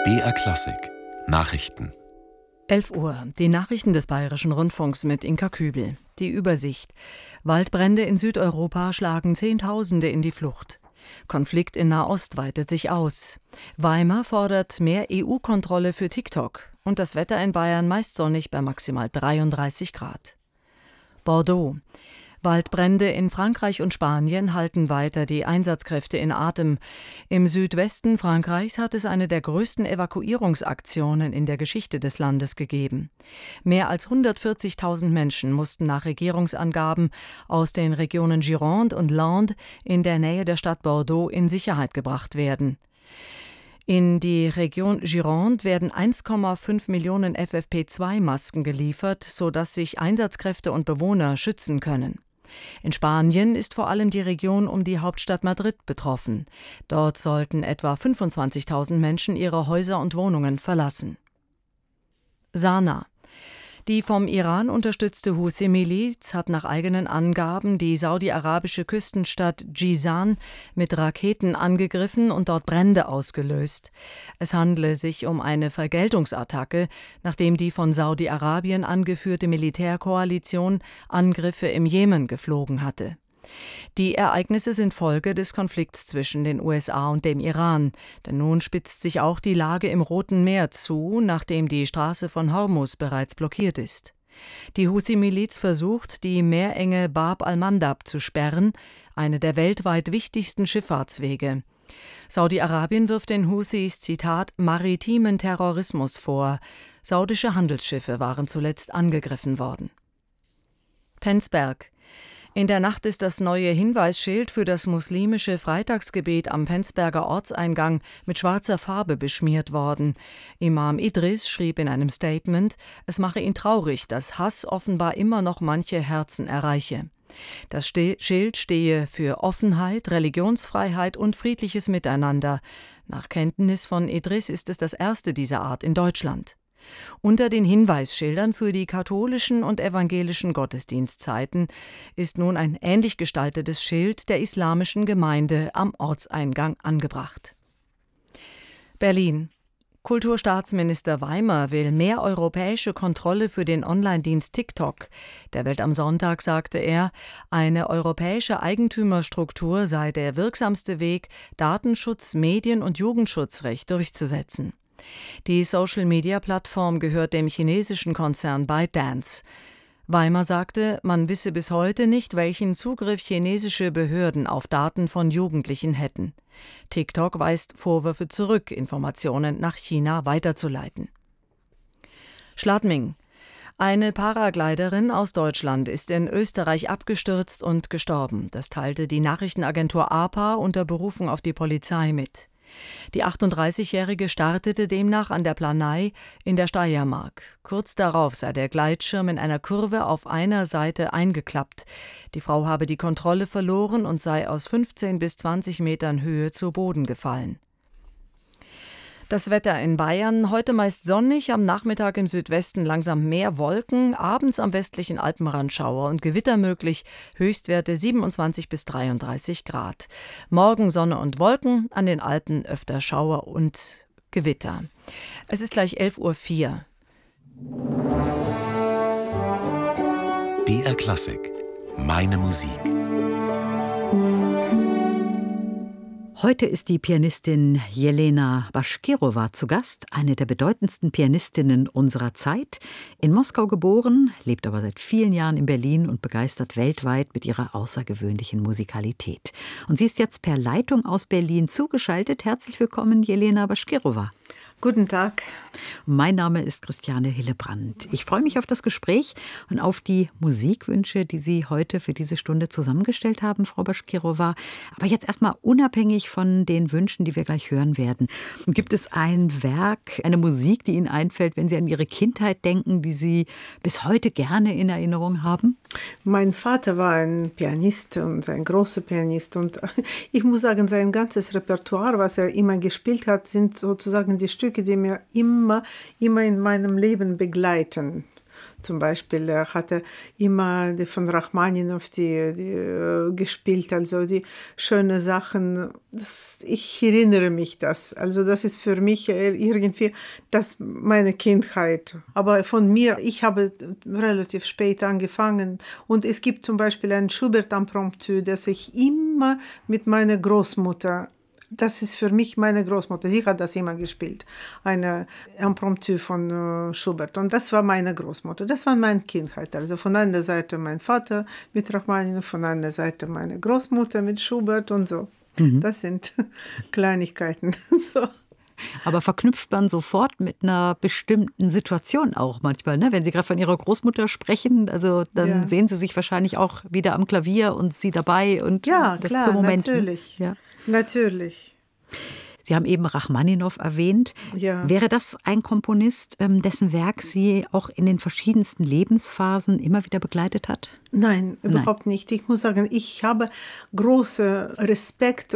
BR Klassik Nachrichten. 11 Uhr. Die Nachrichten des Bayerischen Rundfunks mit Inka Kübel. Die Übersicht. Waldbrände in Südeuropa schlagen Zehntausende in die Flucht. Konflikt in Nahost weitet sich aus. Weimar fordert mehr EU-Kontrolle für TikTok. Und das Wetter in Bayern meist sonnig bei maximal 33 Grad. Bordeaux. Waldbrände in Frankreich und Spanien halten weiter die Einsatzkräfte in Atem. Im Südwesten Frankreichs hat es eine der größten Evakuierungsaktionen in der Geschichte des Landes gegeben. Mehr als 140.000 Menschen mussten nach Regierungsangaben aus den Regionen Gironde und Landes in der Nähe der Stadt Bordeaux in Sicherheit gebracht werden. In die Region Gironde werden 1,5 Millionen FFP2-Masken geliefert, sodass sich Einsatzkräfte und Bewohner schützen können. In Spanien ist vor allem die Region um die Hauptstadt Madrid betroffen. Dort sollten etwa 25.000 Menschen ihre Häuser und Wohnungen verlassen. Sanaa. Die vom Iran unterstützte Houthi-Miliz hat nach eigenen Angaben die saudi-arabische Küstenstadt Jizan mit Raketen angegriffen und dort Brände ausgelöst. Es handle sich um eine Vergeltungsattacke, nachdem die von Saudi-Arabien angeführte Militärkoalition Angriffe im Jemen geflogen hatte. Die Ereignisse sind Folge des Konflikts zwischen den USA und dem Iran, denn nun spitzt sich auch die Lage im Roten Meer zu, nachdem die Straße von Hormuz bereits blockiert ist. Die Houthi-Miliz versucht, die Meerenge Bab al-Mandab zu sperren, eine der weltweit wichtigsten Schifffahrtswege. Saudi-Arabien wirft den Houthis, Zitat, maritimen Terrorismus vor. Saudische Handelsschiffe waren zuletzt angegriffen worden. Penzberg. In der Nacht ist das neue Hinweisschild für das muslimische Freitagsgebet am Penzberger Ortseingang mit schwarzer Farbe beschmiert worden. Imam Idris schrieb in einem Statement, es mache ihn traurig, dass Hass offenbar immer noch manche Herzen erreiche. Das Schild stehe für Offenheit, Religionsfreiheit und friedliches Miteinander. Nach Kenntnis von Idris ist es das erste dieser Art in Deutschland. Unter den Hinweisschildern für die katholischen und evangelischen Gottesdienstzeiten ist nun ein ähnlich gestaltetes Schild der islamischen Gemeinde am Ortseingang angebracht. Berlin. Kulturstaatsminister Weimar will mehr europäische Kontrolle für den Online-Dienst TikTok. Der Welt am Sonntag sagte er, eine europäische Eigentümerstruktur sei der wirksamste Weg, Datenschutz, Medien- und Jugendschutzrecht durchzusetzen. Die Social-Media-Plattform gehört dem chinesischen Konzern ByteDance. Weimar sagte, man wisse bis heute nicht, welchen Zugriff chinesische Behörden auf Daten von Jugendlichen hätten. TikTok weist Vorwürfe zurück, Informationen nach China weiterzuleiten. Schladming. Eine Paragliderin aus Deutschland ist in Österreich abgestürzt und gestorben. Das teilte die Nachrichtenagentur APA unter Berufung auf die Polizei mit. Die 38-Jährige startete demnach an der Planei in der Steiermark. Kurz darauf sei der Gleitschirm in einer Kurve auf einer Seite eingeklappt. Die Frau habe die Kontrolle verloren und sei aus 15 bis 20 Metern Höhe zu Boden gefallen. Das Wetter in Bayern, heute meist sonnig, am Nachmittag im Südwesten langsam mehr Wolken, abends am westlichen Alpenrand Schauer und Gewitter möglich, Höchstwerte 27 bis 33 Grad. Morgen Sonne und Wolken, an den Alpen öfter Schauer und Gewitter. Es ist gleich 11:04 Uhr. BR Klassik. Meine Musik. Heute ist die Pianistin Jelena Baschkirowa zu Gast, eine der bedeutendsten Pianistinnen unserer Zeit. In Moskau geboren, lebt aber seit vielen Jahren in Berlin und begeistert weltweit mit ihrer außergewöhnlichen Musikalität. Und sie ist jetzt per Leitung aus Berlin zugeschaltet. Herzlich willkommen, Jelena Baschkirowa. Guten Tag. Mein Name ist Christiane Hillebrand. Ich freue mich auf das Gespräch und auf die Musikwünsche, die Sie heute für diese Stunde zusammengestellt haben, Frau Baschkirowa. Aber jetzt erstmal unabhängig von den Wünschen, die wir gleich hören werden. Gibt es ein Werk, eine Musik, die Ihnen einfällt, wenn Sie an Ihre Kindheit denken, die Sie bis heute gerne in Erinnerung haben? Mein Vater war ein Pianist und ein großer Pianist. Und ich muss sagen, sein ganzes Repertoire, was er immer gespielt hat, sind sozusagen die Stücke, die mir immer in meinem Leben begleiten. Zum Beispiel hat er immer von Rachmaninow die gespielt, also die schönen Sachen. Ich erinnere mich das. Also das ist für mich irgendwie meine Kindheit. Aber von mir, ich habe relativ spät angefangen. Und es gibt zum Beispiel ein Schubert-Impromptu, das ich immer mit meiner Großmutter, das ist für mich meine Großmutter. Sie hat das immer gespielt. Eine Impromptu von Schubert. Und das war meine Großmutter. Das war meine Kindheit. Also von einer Seite mein Vater mit Rachmaninow, von einer Seite meine Großmutter mit Schubert und so. Das sind Kleinigkeiten. So. Aber verknüpft man sofort mit einer bestimmten Situation auch manchmal, ne? Wenn Sie gerade von Ihrer Großmutter sprechen, also dann sehen Sie sich wahrscheinlich auch wieder am Klavier und Sie dabei und ja, das klar, zu Momenten. Natürlich. Ja. Natürlich. Sie haben eben Rachmaninow erwähnt. Ja. Wäre das ein Komponist, dessen Werk Sie auch in den verschiedensten Lebensphasen immer wieder begleitet hat? Nein, überhaupt nicht. Ich muss sagen, ich habe großen Respekt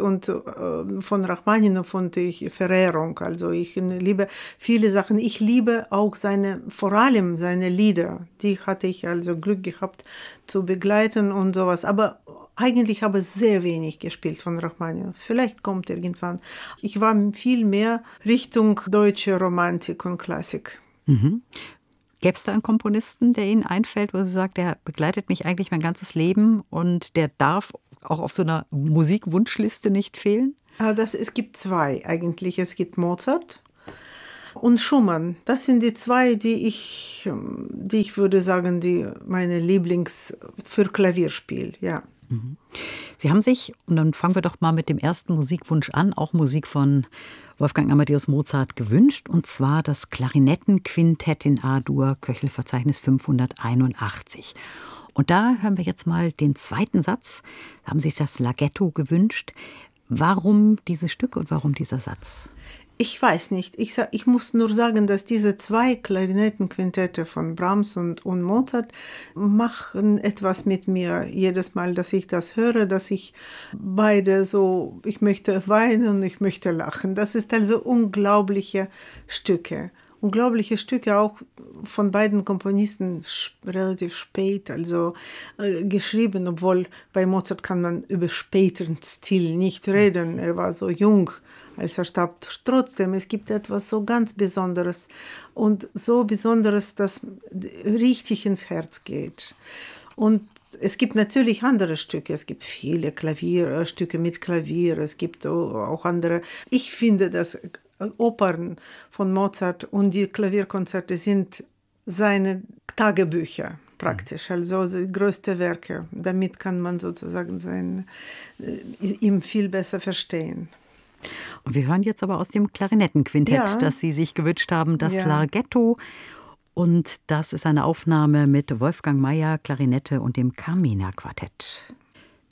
von Rachmaninow und Verehrung. Also ich liebe viele Sachen. Ich liebe auch vor allem seine Lieder. Die hatte ich also Glück gehabt zu begleiten und sowas. Aber eigentlich habe ich sehr wenig gespielt von Rachmaninow. Vielleicht kommt irgendwann. Ich war viel mehr Richtung deutsche Romantik und Klassik. Mhm. Gäbe es da einen Komponisten, der Ihnen einfällt, wo Sie sagt, der begleitet mich eigentlich mein ganzes Leben und der darf auch auf so einer Musikwunschliste nicht fehlen? Es gibt zwei eigentlich. Es gibt Mozart und Schumann. Das sind die zwei, die ich würde sagen, die meine Lieblings für Klavierspiel, ja. Sie haben sich, und dann fangen wir doch mal mit dem ersten Musikwunsch an, auch Musik von Wolfgang Amadeus Mozart gewünscht, und zwar das Klarinettenquintett in A-Dur, Köchelverzeichnis 581. Und da hören wir jetzt mal den zweiten Satz. Da haben Sie sich das Larghetto gewünscht. Warum dieses Stück und warum dieser Satz? Ich weiß nicht. Ich muss nur sagen, dass diese zwei Klarinettenquintette von Brahms und Mozart machen etwas mit mir. Jedes Mal, dass ich das höre, dass ich beide so, ich möchte weinen, ich möchte lachen. Das ist also unglaubliche Stücke. Unglaubliche Stücke auch von beiden Komponisten relativ spät, also geschrieben, obwohl bei Mozart kann man über späteren Stil nicht reden. Er war so jung, als er starb. Trotzdem, es gibt etwas so ganz Besonderes und so Besonderes, das richtig ins Herz geht. Und es gibt natürlich andere Stücke. Es gibt viele Klavierstücke mit Klavier. Es gibt auch andere. Ich finde, dass Opern von Mozart und die Klavierkonzerte sind seine Tagebücher praktisch, also die größten Werke. Damit kann man sozusagen ihm viel besser verstehen. Und wir hören jetzt aber aus dem Klarinettenquintett, das Sie sich gewünscht haben, das Larghetto. Und das ist eine Aufnahme mit Wolfgang Mayer, Klarinette und dem Carmina-Quartett.